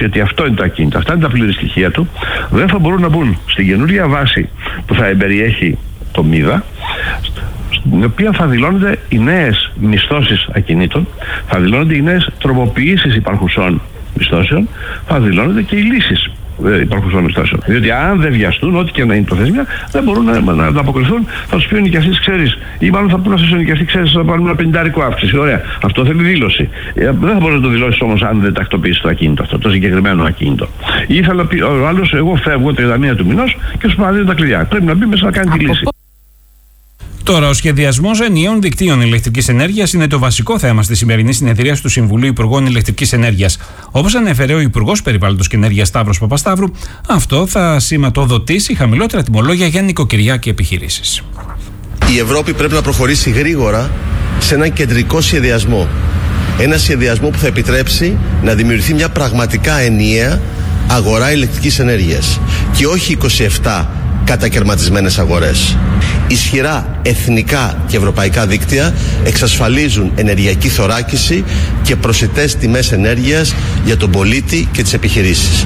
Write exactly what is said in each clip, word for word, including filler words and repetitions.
δήλωση ότι αυτό είναι το ακίνητο, αυτά είναι τα πλήρη στοιχεία του, δεν θα μπορούν να μπουν στην καινούρια βάση που θα εμπεριέχει το ΜΥΔΑ, στην οποία θα δηλώνονται οι νέες μισθώσεις ακινήτων, θα δηλώνονται οι νέες τροποποιήσεις υπαρχουσών μισθώσεων, θα δηλώνονται και οι λύσεις υπαρχουσών μισθώσεων. Διότι αν δεν βιαστούν, ό,τι και να είναι το θεσμία, δεν μπορούν να, να, να αποκριθούν. Θα του πει ο νοικιαστής, ξέρεις, ή μάλλον θα πούνε στον νοικιαστή, ξέρεις, θα πάρουμε ένα πενηντάρικο αύξηση. Ωραία. Αυτό θέλει δήλωση. Ε, δεν θα μπορεί να το δηλώσει όμως αν δεν τακτοποιήσει το ακίνητο αυτό, το συγκεκριμένο ακίνητο. Ή θα πει ο άλλος, εγώ φεύγω τριάντα μία του μηνός και σου παραδίδω τα κλειδιά. Πρέπει να μπει μέσα να κάνει τη λύση. Τώρα, ο σχεδιασμός ενιαίων δικτύων ηλεκτρικής ενέργειας είναι το βασικό θέμα στη σημερινή συνεδρία του Συμβουλίου Υπουργών Ηλεκτρικής Ενέργειας. Όπως ανέφερε ο Υπουργός Περιβάλλοντος και Ενέργειας Σταύρος Παπασταύρου, αυτό θα σηματοδοτήσει χαμηλότερα τιμολόγια για νοικοκυριά και επιχειρήσεις. Η Ευρώπη πρέπει να προχωρήσει γρήγορα σε έναν κεντρικό σχεδιασμό. Ένα σχεδιασμό που θα επιτρέψει να δημιουργηθεί μια πραγματικά ενιαία αγορά ηλεκτρικής ενέργειας και όχι είκοσι επτά κατακαιρματισμένες αγορές. Ισχυρά εθνικά και ευρωπαϊκά δίκτυα εξασφαλίζουν ενεργειακή θωράκιση και προσιτές τιμές ενέργειας για τον πολίτη και τις επιχειρήσεις.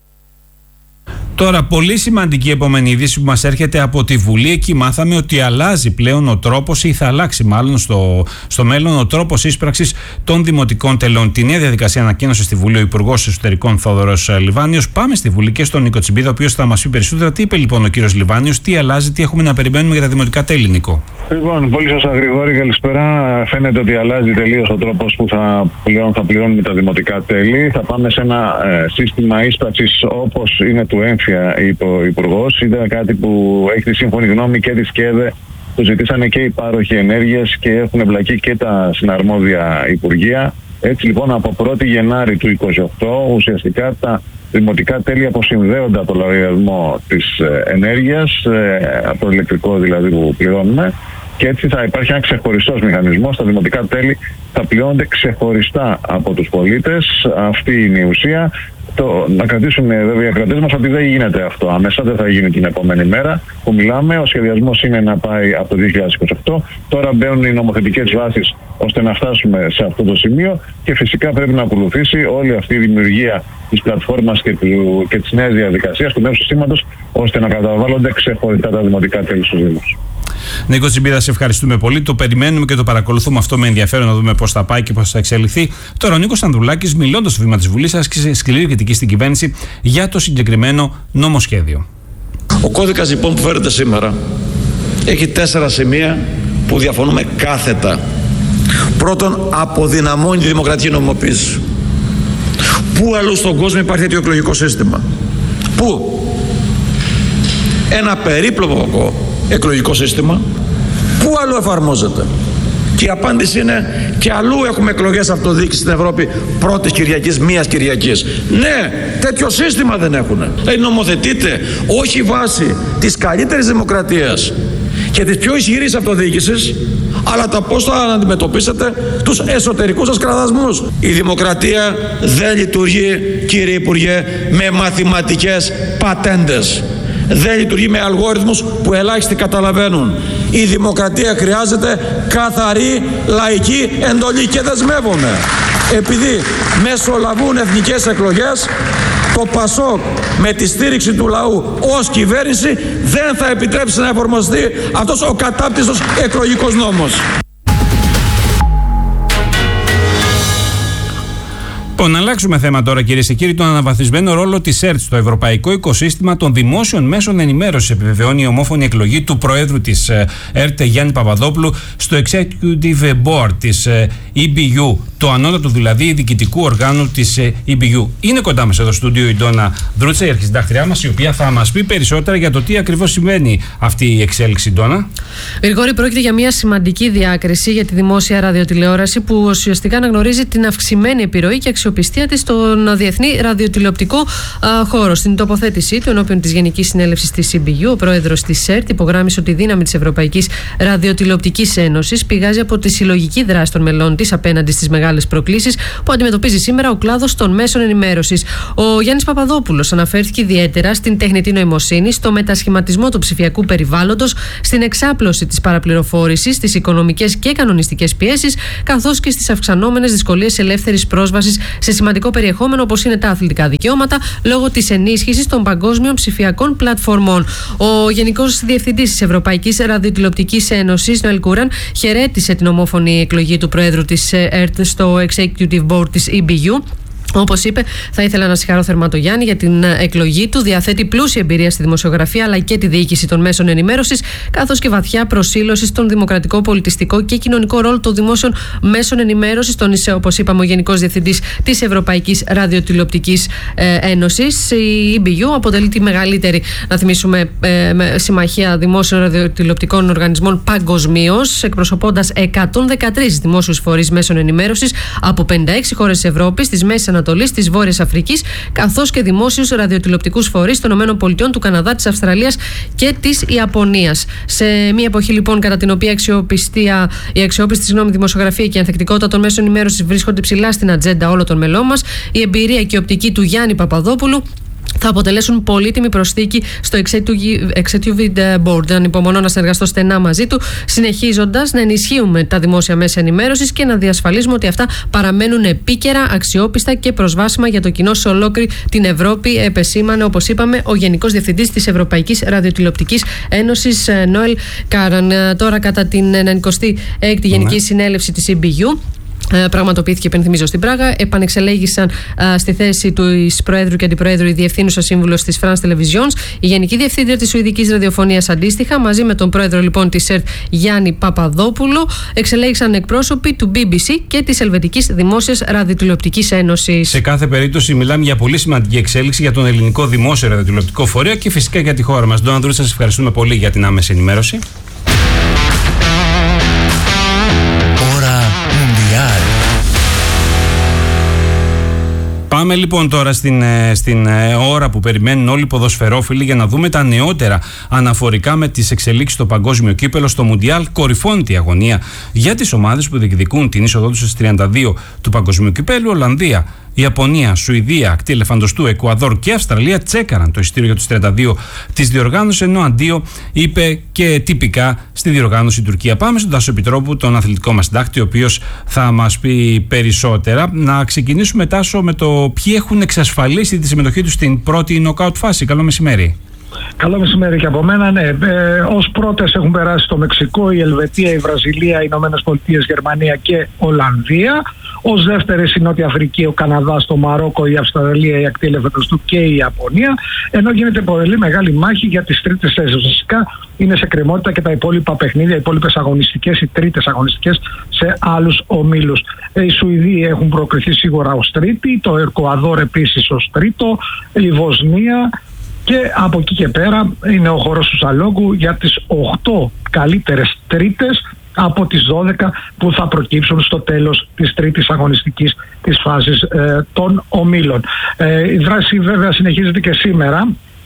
Τώρα, πολύ σημαντική επόμενη είδηση που μας έρχεται από τη Βουλή. Εκεί μάθαμε ότι αλλάζει πλέον ο τρόπος, ή θα αλλάξει μάλλον στο, στο μέλλον, ο τρόπος ίσπραξης των δημοτικών τελών. Τη νέα διαδικασία ανακοίνωσε στη Βουλή ο Υπουργός Εσωτερικών Θόδωρος Λιβάνιος. Πάμε στη Βουλή και στον Νίκο Τσιμπίδα, ο οποίος θα μας πει περισσότερα. Τι είπε λοιπόν ο κύριος Λιβάνιος, τι αλλάζει, τι έχουμε να περιμένουμε για τα δημοτικά τέλη, Νίκο? Λοιπόν, πολύ σωστά, Γρηγόρη, καλησπέρα. Φαίνεται ότι αλλάζει τελείως ο τρόπος που θα, πληρών, θα πληρώνουμε τα δημοτικά τέλη. Θα πάμε σε ένα ε, σύστημα ίσπραξης όπως είναι του έμφυα, είπε ο Υπουργός. Είναι κάτι που έχει τη σύμφωνη γνώμη και τη ΣΚΕΔΕ, το ζητήσανε και οι πάροχοι ενέργειας και έχουν εμπλακεί και τα συναρμόδια υπουργεία. Έτσι λοιπόν από πρώτη Γενάρη του είκοσι οκτώ ουσιαστικά τα δημοτικά τέλη αποσυνδέονται από το λογαριασμό της ενέργειας, από το ηλεκτρικό δηλαδή που πληρώνουμε, και έτσι θα υπάρχει ένα ξεχωριστός μηχανισμός. Τα δημοτικά τέλη θα πληρώνονται ξεχωριστά από τους πολίτες. Αυτή είναι η ουσία. Το, να κρατήσουμε βέβαια οι ακρατές μας ότι δεν γίνεται αυτό άμεσα, δεν θα γίνει την επόμενη μέρα που μιλάμε. Ο σχεδιασμός είναι να πάει από το δύο χιλιάδες είκοσι οκτώ. Τώρα μπαίνουν οι νομοθετικές βάσεις ώστε να φτάσουμε σε αυτό το σημείο και φυσικά πρέπει να ακολουθήσει όλη αυτή η δημιουργία της πλατφόρμας και, του, και της νέας διαδικασίας του νέου συστήματος ώστε να καταβάλλονται ξεχωριστά τα δημοτικά τέλη στους Δήμους. Νίκο Τσιμπίδα, σε ευχαριστούμε πολύ. Το περιμένουμε και το παρακολουθούμε αυτό με ενδιαφέρον, να δούμε πώς θα πάει και πώς θα εξελιχθεί. Τώρα, ο Νίκος Ανδρουλάκης, μιλώντας στο βήμα της Βουλής, άσκησε σκληρή κριτική στην κυβέρνηση για το συγκεκριμένο νομοσχέδιο. Ο κώδικας λοιπόν που φέρετε σήμερα έχει τέσσερα σημεία που διαφωνούμε κάθετα. Πρώτον, αποδυναμώνει τη δημοκρατική νομιμοποίηση. Πού αλλού στον κόσμο υπάρχει τέτοιο εκλογικό σύστημα? Πού? Ένα περίπλοκο εκλογικό σύστημα, πού αλλού εφαρμόζεται? Και η απάντηση είναι, και αλλού έχουμε εκλογές αυτοδιοίκησης στην Ευρώπη πρώτης Κυριακής, μίας Κυριακής. Ναι, τέτοιο σύστημα δεν έχουν. Δηλαδή νομοθετείτε όχι βάσει της καλύτερης δημοκρατίας και της πιο ισχυρής αυτοδιοίκησης, αλλά τα πώς θα αντιμετωπίσετε τους εσωτερικούς σας κραδασμούς. Η δημοκρατία δεν λειτουργεί, κύριε Υπουργέ, με μαθηματικές πατέντες. Δεν λειτουργεί με αλγόριθμους που ελάχιστοι καταλαβαίνουν. Η δημοκρατία χρειάζεται καθαρή λαϊκή εντολή και δεσμεύομαι. Επειδή μεσολαβούν εθνικές εκλογές, το ΠΑΣΟΚ με τη στήριξη του λαού ως κυβέρνηση δεν θα επιτρέψει να εφαρμοστεί αυτός ο κατάπτυστος εκλογικός νόμος. Λοιπόν, να αλλάξουμε θέμα τώρα, κυρίες και κύριοι. Τον αναβαθμισμένο ρόλο της ΕΡΤ στο ευρωπαϊκό οικοσύστημα των δημόσιων μέσων ενημέρωσης επιβεβαιώνει η ομόφωνη εκλογή του Προέδρου της ΕΡΤ, Γιάννη Παπαδόπουλου, στο Executive Board της ι μπι γιου, το ανώτατο δηλαδή διοικητικού οργάνου της ι μπι γιου. Είναι κοντά μας εδώ στο στούντιο η Ντόνα Δρούτσα, η αρχισυντάκτριά μας, η οποία θα μας πει περισσότερα για το τι ακριβώς σημαίνει αυτή η εξέλιξη. Ντόνα. Γρηγόρη, πρόκειται για μια σημαντική διάκριση για τη δημόσια ραδιοτηλεόραση που ουσιαστικά αναγνωρίζει την αυξημένη επιρροή και αξιοπιστία της στον διεθνή ραδιοτηλεοπτικό α, χώρο. Στην τοποθέτησή του ενώπιον της Γενικής Συνέλευσης της ι μπι γιου, ο πρόεδρος της ΕΡΤ υπογράμμισε ότι η δύναμη της Ευρωπαϊκής Ραδιοτηλεοπτικής Ένωσης πηγάζει από τη συλλογική δράση των μελών της απέναντι στις μεγάλες προκλήσεις που αντιμετωπίζει σήμερα ο κλάδος των μέσων ενημέρωσης. Ο Γιάννης Παπαδόπουλος αναφέρθηκε ιδιαίτερα στην τεχνητή νοημοσύνη, στο μετασχηματισμό του ψηφιακού περιβάλλοντος, στην εξάπλωση της παραπληροφόρησης, στις οικονομικές και κανονιστικές πιέσεις, καθώς και στις αυξανόμενες δυσκολίες ελεύθερης πρόσβασης σε σημαντικό περιεχόμενο όπως είναι τα αθλητικά δικαιώματα λόγω της ενίσχυσης των παγκόσμιων ψηφιακών πλατφορμών. Ο Γενικός Διευθυντής της Ευρωπαϊκής Ραδιοτηλεοπτικής Ένωσης, Νοέλ Κούραν, χαιρέτησε την ομόφωνη εκλογή του Προέδρου της ΕΡΤ στο Executive Board της ι μπι γιου. Όπως είπε, θα ήθελα να συγχαρώ θερμά τον Γιάννη για την εκλογή του. Διαθέτει πλούσια εμπειρία στη δημοσιογραφία αλλά και τη διοίκηση των μέσων ενημέρωσης, καθώς και βαθιά προσήλωση στον δημοκρατικό, πολιτιστικό και κοινωνικό ρόλο των δημόσιων μέσων ενημέρωσης. Τόνισε, όπως είπαμε, ο Γενικός Διευθυντής της Ευρωπαϊκής Ραδιοτηλεοπτικής Ένωσης. Η ι μπι γιου αποτελεί τη μεγαλύτερη, να θυμίσουμε, συμμαχία δημόσιων ραδιοτηλεοπτικών οργανισμών παγκοσμίως, εκπροσωπώντας εκατόν δεκατρείς δημόσιους φορείς μέσων ενημέρωσης από πενήντα έξι χώρες της Ευρώπης, της Μέσης Ανατολής, της Βόρειας Αφρικής, καθώς και δημόσιους ραδιοτηλεοπτικούς φορείς των ΗΠΑ, του Καναδά, της Αυστραλίας και της Ιαπωνίας. Σε μια εποχή λοιπόν κατά την οποία αξιοπιστία, η αξιόπιστη συγγνώμη, δημοσιογραφία και η ανθεκτικότητα των μέσων ενημέρωσης βρίσκονται ψηλά στην ατζέντα όλων των μελών μας, η εμπειρία και η οπτική του Γιάννη Παπαδόπουλου θα αποτελέσουν πολύτιμη προσθήκη στο Executive Board. Ανυπομονώ να συνεργαστώ στενά μαζί του, συνεχίζοντας να ενισχύουμε τα δημόσια μέσα ενημέρωσης και να διασφαλίζουμε ότι αυτά παραμένουν επίκαιρα, αξιόπιστα και προσβάσιμα για το κοινό σε ολόκληρη την Ευρώπη, επεσήμανε, όπως είπαμε, ο Γενικός Διευθυντής της Ευρωπαϊκής Ραδιοτηλεοπτικής Ένωσης, Νοέλ Κούραν. Τώρα, κατά την ενενηκοστή έκτη Γενική ναι. Συνέλευση της ι μπι γιου, πραγματοποιήθηκε, υπενθυμίζω, στην Πράγα. Επανεξελέγησαν α, στη θέση του Προέδρου και Αντιπροέδρου η Διευθύνουσα Σύμβουλος της France Televisions, η Γενική Διευθύντρια της Σουηδικής Ραδιοφωνίας αντίστοιχα, μαζί με τον Πρόεδρο λοιπόν της ΕΡΤ Γιάννη Παπαδόπουλο. Εξελέγησαν εκπρόσωποι του μπι μπι σι και της Ελβετικής Δημόσιας Ραδιοτηλεοπτικής Ένωσης. Σε κάθε περίπτωση, μιλάμε για πολύ σημαντική εξέλιξη για τον ελληνικό δημόσιο ραδιοτηλεοπτικό φορέα και φυσικά για τη χώρα μας. Ντόνα Ανδρού, σας ευχαριστούμε πολύ για την άμεση ενημέρωση. Πάμε λοιπόν τώρα στην, στην ώρα που περιμένουν όλοι οι ποδοσφαιρόφιλοι για να δούμε τα νεότερα αναφορικά με τις εξελίξεις στο παγκόσμιο κύπελο, στο Μουντιάλ. Κορυφώνεται η αγωνία για τις ομάδες που διεκδικούν την είσοδό τους στις τριάντα δύο του παγκοσμίου κυπέλου. Ολλανδία, Ιαπωνία, Σουηδία, ακτή Ελεφαντοστού, Εκουαδόρ και Αυστραλία τσέκαραν το εισιτήριο για τους τριάντα δύο της διοργάνωσης, ενώ αντίο είπε και τυπικά στη διοργάνωση Τουρκία. Πάμε στον Τάσο Επιτρόπου, τον αθλητικό μας συντάκτη, ο οποίος θα μας πει περισσότερα. Να ξεκινήσουμε, Τάσο, με το ποιοι έχουν εξασφαλίσει τη συμμετοχή τους στην πρώτη νοκάουτ φάση. Καλό μεσημέρι. Καλό μεσημέρι και από μένα, ναι. Ε, ως πρώτες έχουν περάσει το Μεξικό, η Ελβετία, η Βραζιλία, οι Ηνωμένες Πολιτείες, Γερμανία και Ολλανδία. Ως δεύτερες η Νότια Αφρική, ο Καναδάς, το Μαρόκο, η Αυστραλία, η ακτή Ελεφαντοστού και η Ιαπωνία. Ενώ γίνεται πολύ μεγάλη μάχη για τις τρίτες θέσεις. Φυσικά είναι σε κρεμότητα και τα υπόλοιπα παιχνίδια, οι υπόλοιπες αγωνιστικές, οι τρίτες αγωνιστικές σε άλλους ομίλους. Ε, οι Σουηδοί έχουν προκριθεί σίγουρα ως τρίτη, το Εκουαδόρ επίσης ως τρίτο, η Βοσνία. Και από εκεί και πέρα είναι ο χώρος του Σαλόγκου για τις οκτώ καλύτερες τρίτες από τις δώδεκα που θα προκύψουν στο τέλος της τρίτης αγωνιστικής της φάσης ε, των ομίλων. Ε, η δράση βέβαια συνεχίζεται και σήμερα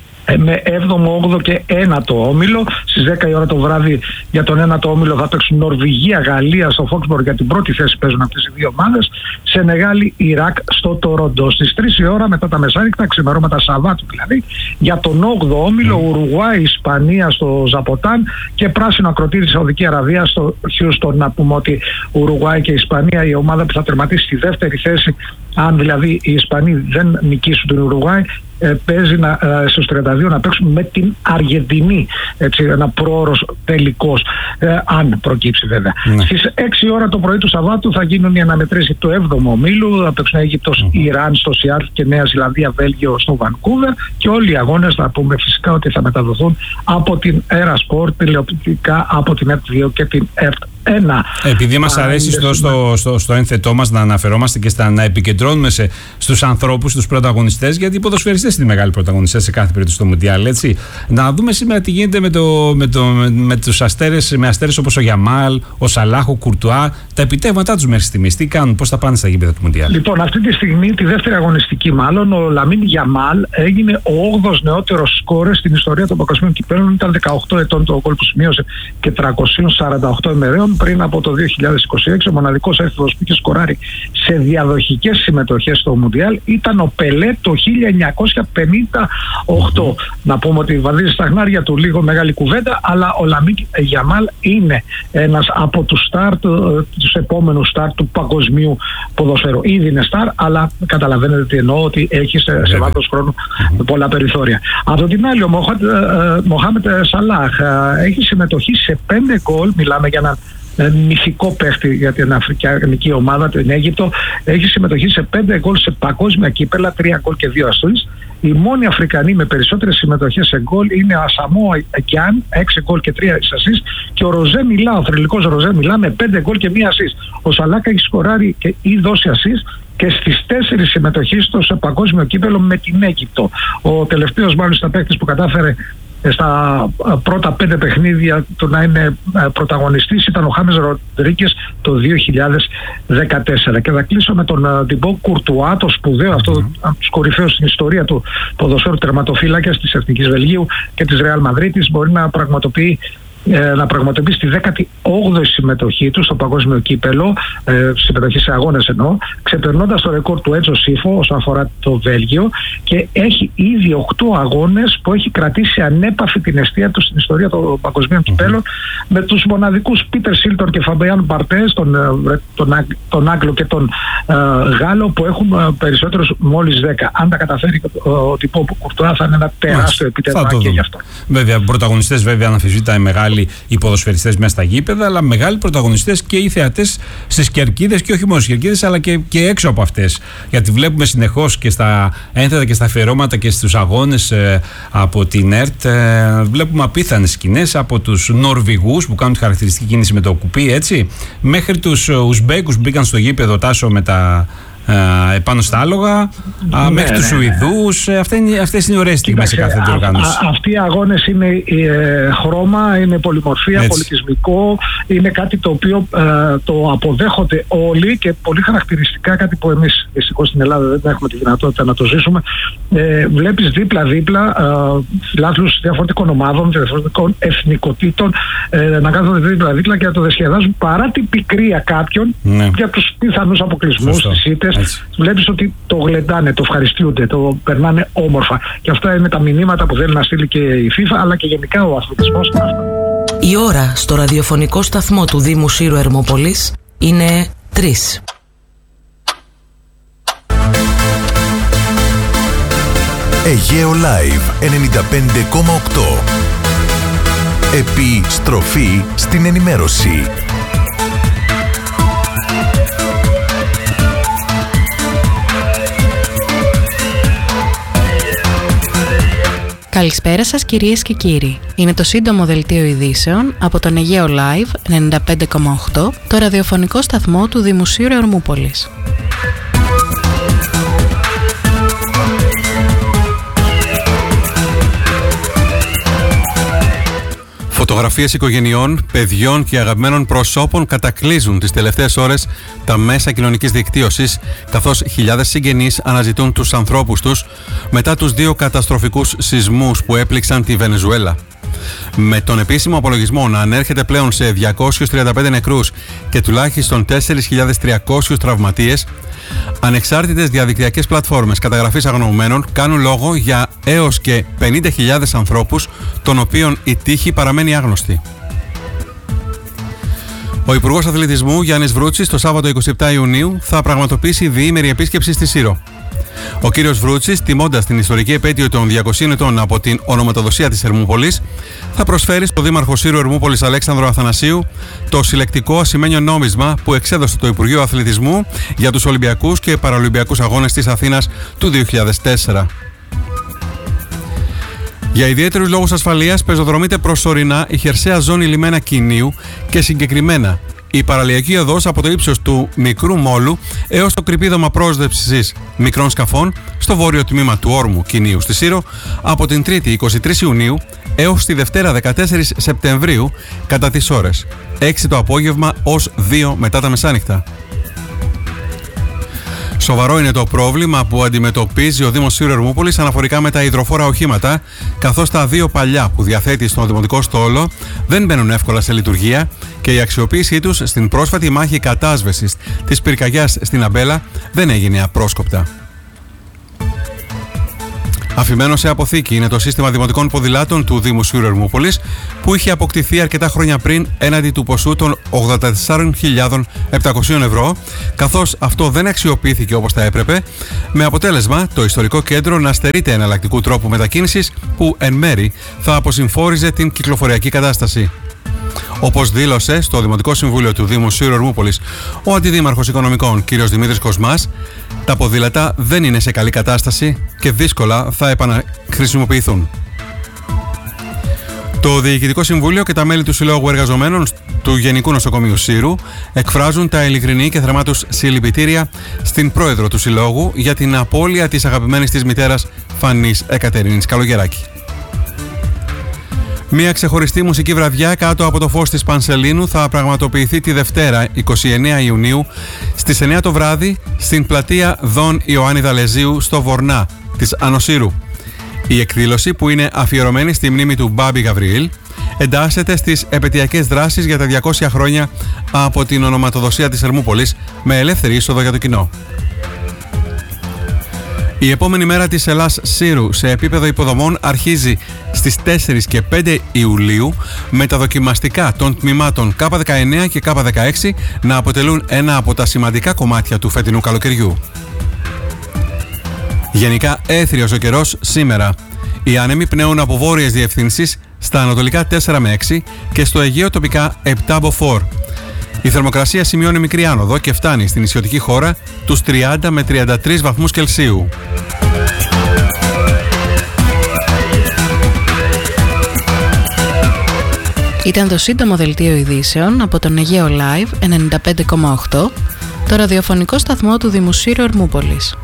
με έβδομο, όγδοο και ένατο όμιλο. Στις δέκα η ώρα το βράδυ για τον ένατο όμιλο θα παίξουν Νορβηγία, Γαλλία στο Φόξμποργκ, για την πρώτη θέση παίζουν αυτές οι δύο ομάδες. Σενεγάλη, Ιράκ στο Τορόντο. Στις τρεις η ώρα μετά τα μεσάνυχτα, ξημερώματα Σαββάτου δηλαδή, για τον όγδοο όμιλο Ουρουγουάη, Ισπανία στο Ζαποτάν και πράσινο ακροτήρι της Σαουδική Αραβία στο Χιούστον. Να πούμε ότι Ουρουγουάη και Ισπανία, η ομάδα που θα τερματίσει στη δεύτερη θέση, αν δηλαδή οι Ισπανοί δεν νικήσουν την Ουρουγουάη, παίζει να, στους τριάντα δύο να παίξουν με την Αργεντινή, έτσι, ένα πρόωρος τελικός, ε, αν προκύψει βέβαια. Ναι. Στις έξι ώρα το πρωί του Σαββάτου θα γίνουν οι αναμετρήσεις του έβδομου ομίλου, θα παίξουν Αίγυπτος, mm. Ιράν στο Σιάτλ και Νέα Ζηλανδία, Βέλγιο στο Βανκούβερ, και όλοι οι αγώνες θα πούμε φυσικά ότι θα μεταδοθούν από την Έρα Σπορτ, τηλεοπτικά από την ΕΡΤ δύο και την ΕΡΤ ένα. Επειδή μας αρέσει στο, στο, στο, στο ένθετό μας να αναφερόμαστε και στα, να επικεντρώνουμε σε, στους ανθρώπους, στους πρωταγωνιστές, γιατί οι ποδοσφαιριστές είναι οι μεγάλοι πρωταγωνιστές σε κάθε περίπτωση στο Μουντιάλ, έτσι. Να δούμε σήμερα τι γίνεται με, το, με, το, με, με τους αστέρες, με αστέρες όπως ο Γιαμάλ, ο Σαλάχ, ο Κουρτουά, τα επιτεύγματά τους μέχρι στιγμής. Τι κάνουν, πώς θα πάνε στα γήπεδα του Μουντιάλ. Λοιπόν, αυτή τη στιγμή, τη δεύτερη αγωνιστική μάλλον, ο Λαμίν Γιαμάλ έγινε ο όγδοος νεότερος σκόρερ στην ιστορία των παγκοσμίων κυπέλλων. Ήταν δεκαοκτώ ετών το γκολ που σημείωσε και τριακόσιες σαράντα οκτώ ημερών. σεζόν πριν από το δύο χιλιάδες είκοσι έξι, ο μοναδικός έφηβος που είχε σκοράρει σε διαδοχικές συμμετοχές στο Μουντιάλ ήταν ο Πελέ το χίλια εννιακόσια πενήντα οκτώ. Mm-hmm. Να πούμε ότι βαδίζει στα χνάρια του, λίγο μεγάλη κουβέντα, αλλά ο Λαμίν Γιαμάλ είναι ένας από τους στάρ, τους επόμενους στάρ του παγκοσμίου ποδοσφαίρου. Ήδη είναι στάρ, αλλά καταλαβαίνετε τι εννοώ, ότι έχει σε, σε βάθος χρόνου mm-hmm. πολλά περιθώρια. Από την άλλη, ο Μοχάμετ Σαλάχ έχει συμμετοχή σε πέντε γκολ, μιλάμε για έναν μυθικό παίχτη για την αφρικανική ομάδα, την Αίγυπτο. Έχει συμμετοχή σε πέντε γκολ σε παγκόσμια κύπελα, τρία γκολ και δύο ασίστ. Οι μόνοι Αφρικανοί με περισσότερες συμμετοχές σε γκολ είναι ο Ασαμόα Γκιάν, έξι γκολ και τρία ασίστ, και ο Ροζέ Μιλά, ο θρυλικός Ροζέ Μιλά, με πέντε γκολ και μία ασίστ. Ο Σαλάκα έχει σκοράρει και ή δώσει ασίστ και στις τέσσερις συμμετοχές του σε παγκόσμιο κύπελο με την Αίγυπτο. Ο τελευταίος μάλιστα παίκτης που κατάφερε στα πρώτα πέντε παιχνίδια του να είναι πρωταγωνιστής ήταν ο Χάμες Ροντρίγκες το δύο χιλιάδες δεκατέσσερα. Και θα κλείσω με τον Τιμπό Κουρτουά, το σπουδαίο αυτό, από τους κορυφαίους στην ιστορία του ποδοσφαίρου τερματοφύλακας της Εθνικής Βελγίου και της Ρεάλ Μαδρίτης. Μπορεί να πραγματοποιεί να πραγματοποιήσει τη δέκατη όγδοη συμμετοχή του στο παγκόσμιο κύπελο, ε, συμμετοχή σε αγώνες εννοώ, ξεπερνώντας το ρεκόρ του Έτσο Σίφο όσον αφορά το Βέλγιο, και έχει ήδη οκτώ αγώνες που έχει κρατήσει ανέπαφη την εστία του στην ιστορία των παγκοσμίων mm-hmm. κυπέλων, με τους μοναδικούς Πίτερ Σίλτορ και Φαμπιάν Μπαρτές, τον, τον, τον Άγγλο και τον ε, Γάλλο, που έχουν ε, περισσότερους μόλις δέκα. Αν τα καταφέρει ο Τιμπό Κουρτουά θα είναι ένα τεράστιο επίτευγμα και γι' αυτό. Βέβαια, πρωταγωνιστές βέβαια αναμφισβήτητα οι μεγάλοι οι ποδοσφαιριστές μέσα στα γήπεδα, αλλά μεγάλοι πρωταγωνιστές και οι θεατές στις κερκίδες, και όχι μόνο στις κερκίδες, αλλά και, και έξω από αυτές. Γιατί βλέπουμε συνεχώς και στα ένθετα και στα αφιερώματα και στους αγώνες ε, από την ΕΡΤ, ε, βλέπουμε απίθανες σκηνές από τους Νορβηγούς που κάνουν τη χαρακτηριστική κίνηση με το κουπί, έτσι, μέχρι τους Ουσμπέκους που μπήκαν στο γήπεδο, Τάσο, με τα Uh, επάνω στα άλογα, uh, μέχρι ναι, τους ναι, Σουηδούς. Uh, αυτές είναι οι ωραίες στιγμές σε κάθε διοργάνωση. Αυτοί οι αγώνες είναι ε, χρώμα, είναι πολυμορφία, έτσι, πολιτισμικό. Είναι κάτι το οποίο ε, το αποδέχονται όλοι, και πολύ χαρακτηριστικά, κάτι που εμείς δυστυχώς στην Ελλάδα δεν έχουμε τη δυνατότητα να το ζήσουμε. Ε, βλέπεις δίπλα-δίπλα ε, φιλάθλους διαφορετικών ομάδων, διαφορετικών εθνικοτήτων ε, να κάθονται δίπλα-δίπλα και να το διασκεδάζουν, παρά την πικρία κάποιων, ναι, για τους πιθανούς αποκλεισμούς, τις ήττες. Βλέπεις ότι το γλεντάνε, το ευχαριστούνται, το περνάνε όμορφα. Και αυτά είναι τα μηνύματα που θέλει να στείλει και η FIFA, αλλά και γενικά ο αθλητισμός. Η ώρα στο ραδιοφωνικό σταθμό του Δήμου Σύρου Ερμόπολης είναι τρεις. Αιγαίο Live ενενήντα πέντε κόμμα οκτώ. Επιστροφή στην ενημέρωση. Καλησπέρα σας κυρίες και κύριοι. Είναι το σύντομο δελτίο ειδήσεων από τον Αιγαίο Live ενενήντα πέντε κόμμα οκτώ, το ραδιοφωνικό σταθμό του Δήμου Σύρου Ερμούπολης. Φωτογραφίες οικογενειών, παιδιών και αγαπημένων προσώπων κατακλείζουν τις τελευταίες ώρες τα μέσα κοινωνικής δικτύωσης, καθώς χιλιάδες συγγενείς αναζητούν τους ανθρώπους τους μετά τους δύο καταστροφικούς σεισμούς που έπληξαν τη Βενεζουέλα. Με τον επίσημο απολογισμό να ανέρχεται πλέον σε διακόσιους τριάντα πέντε νεκρούς και τουλάχιστον τέσσερις χιλιάδες τριακόσιους τραυματίες, ανεξάρτητες διαδικτυακές πλατφόρμες καταγραφής αγνοωμένων κάνουν λόγο για έως και πενήντα χιλιάδες ανθρώπους, των οποίων η τύχη παραμένει άγνωστη. Ο Υπουργός Αθλητισμού Γιάννης Βρούτσης το Σάββατο εικοστή εβδόμη Ιουνίου θα πραγματοποιήσει διήμερη επίσκεψη στη Σύρο. Ο κύριος Βρούτσης, τιμώντας την ιστορική επέτειο των διακοσίων ετών από την ονοματοδοσία της Ερμούπολης, θα προσφέρει στο Δήμαρχο Σύρου Ερμούπολης Αλέξανδρο Αθανασίου το συλλεκτικό ασημένιο νόμισμα που εξέδωσε το Υπουργείο Αθλητισμού για τους Ολυμπιακούς και Παραολυμπιακούς Αγώνες της Αθήνας του δύο χιλιάδες τέσσερα. Για ιδιαίτερους λόγους ασφαλείας πεζοδρομείται προσωρινά η χερσαία ζώνη λιμένα Κινίου και συγκεκριμένα η παραλιακή οδός από το ύψος του Μικρού Μόλου έως το κρυπίδωμα πρόσδεψης μικρών σκαφών στο βόρειο τμήμα του όρμου Κινίου στη Σύρο από την Τρίτη εικοστή τρίτη Ιουνίου έως τη Δευτέρα δεκατέσσερις Σεπτεμβρίου κατά τις ώρες έξι το απόγευμα ως δύο μετά τα μεσάνυχτα. Σοβαρό είναι το πρόβλημα που αντιμετωπίζει ο Δήμος Σύρου Ερμούπολης αναφορικά με τα υδροφόρα οχήματα, καθώς τα δύο παλιά που διαθέτει στον Δημοτικό Στόλο δεν μπαίνουν εύκολα σε λειτουργία και η αξιοποίησή τους στην πρόσφατη μάχη κατάσβεσης της πυρκαγιάς στην Αμπέλα δεν έγινε απρόσκοπτα. Αφημένο σε αποθήκη είναι το σύστημα δημοτικών ποδηλάτων του Δήμου Σύρου Ερμούπολης, που είχε αποκτηθεί αρκετά χρόνια πριν έναντι του ποσού των ογδόντα τέσσερις χιλιάδες επτακόσια ευρώ, καθώς αυτό δεν αξιοποιήθηκε όπως θα έπρεπε, με αποτέλεσμα το ιστορικό κέντρο να στερείται εναλλακτικού τρόπου μετακίνησης που εν μέρη θα αποσυμφόριζε την κυκλοφοριακή κατάσταση. Όπως δήλωσε στο Δημοτικό Συμβούλιο του Δήμου Σύρου Ερμούπολης ο Αντιδήμαρχος Οικονομικών κ. Δημήτρης Κοσμάς, τα ποδήλατα δεν είναι σε καλή κατάσταση και δύσκολα θα επαναχρησιμοποιηθούν. Το Διοικητικό Συμβούλιο και τα μέλη του Συλλόγου Εργαζομένων του Γενικού Νοσοκομείου Σύρου εκφράζουν τα ειλικρινή και θερμά τους συλληπιτήρια στην πρόεδρο του Συλλόγου για την απώλεια της αγαπημένης της μητέρας Φανής Εκατερίνης Καλογεράκη. Μια ξεχωριστή μουσική βραδιά κάτω από το φως της Πανσελίνου θα πραγματοποιηθεί τη Δευτέρα εικοστή ενάτη Ιουνίου στις εννιά το βράδυ στην πλατεία Δον Ιωάννη Δαλεζίου στο Βορνά της Άνω Σύρου. Η εκδήλωση, που είναι αφιερωμένη στη μνήμη του Μπάμπη Γαβριήλ, εντάσσεται στις επαιτειακές δράσεις για τα διακόσια χρόνια από την ονοματοδοσία της Ερμούπολης, με ελεύθερη είσοδο για το κοινό. Η επόμενη μέρα της Ελλάς Σύρου σε επίπεδο υποδομών αρχίζει στις τέσσερις και πέντε Ιουλίου, με τα δοκιμαστικά των τμήματων Κ δεκαεννέα και Κ δεκαέξι να αποτελούν ένα από τα σημαντικά κομμάτια του φετινού καλοκαιριού. Γενικά έθριος ο καιρός σήμερα. Οι άνεμοι πνέουν από βόρειες διευθύνσεις στα ανατολικά τέσσερα με έξι και στο Αιγαίο τοπικά επτά μποφόρ. Η θερμοκρασία σημειώνει μικρή άνοδο και φτάνει στην νησιωτική χώρα τους τριάντα με τριάντα τρεις βαθμούς Κελσίου. Ήταν το σύντομο δελτίο ειδήσεων από τον Αιγαίο Live ενενήντα πέντε κόμμα οκτώ, το ραδιοφωνικό σταθμό του Δήμου Σύρου Ερμούπολης.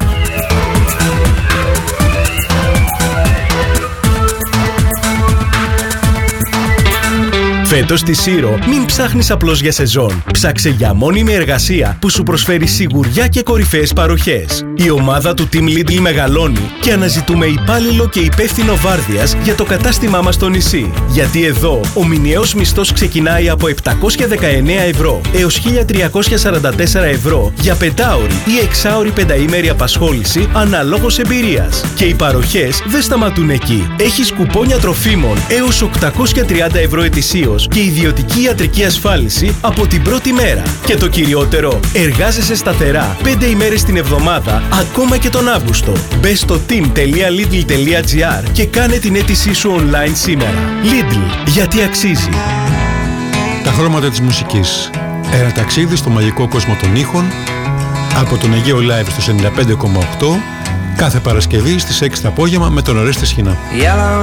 Φέτος στη Σύρο μην ψάχνεις απλώς για σεζόν. Ψάξε για μόνιμη εργασία που σου προσφέρει σιγουριά και κορυφαίες παροχές. Η ομάδα του Team Lidl μεγαλώνει και αναζητούμε υπάλληλο και υπεύθυνο βάρδιας για το κατάστημά μας στο νησί. Γιατί εδώ ο μηνιαίος μισθός ξεκινάει από επτακόσια δεκαεννέα ευρώ έως χίλια τριακόσια σαράντα τέσσερα ευρώ για πεντάωρη ή εξάωρη πενταήμερη απασχόληση αναλόγως εμπειρίας. Και οι παροχές δεν σταματούν εκεί. Έχεις κουπόνια τροφίμων έως οκτακόσια τριάντα ευρώ ετησίως και ιδιωτική ιατρική ασφάλιση από την πρώτη μέρα. Και το κυριότερο, εργάζεσαι σταθερά πέντε ημέρες την εβδομάδα, ακόμα και τον Αύγουστο. Μπες στο team τελεία lidl τελεία gr και κάνε την αίτησή σου online σήμερα. Lidl, γιατί αξίζει. Τα χρώματα της μουσικής. Ένα ταξίδι στο μαγικό κόσμο των ήχων, από τον Αιγαίο Live στο ενενήντα πέντε κόμμα οκτώ, κάθε Παρασκευή στις έξι το απόγευμα με τον Ορέστη Σχοινά.